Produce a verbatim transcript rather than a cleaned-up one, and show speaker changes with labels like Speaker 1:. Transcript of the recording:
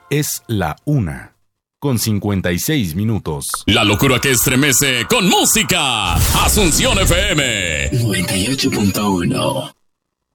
Speaker 1: Es la una, con cincuenta y seis minutos.
Speaker 2: La locura que estremece con música. Asunción F M
Speaker 3: noventa y ocho punto uno.